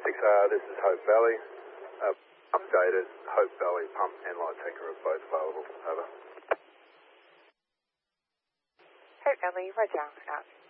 This is Hope Valley. Updated, Hope Valley pump and light tanker are both available. Over. Hope Valley, roger, out.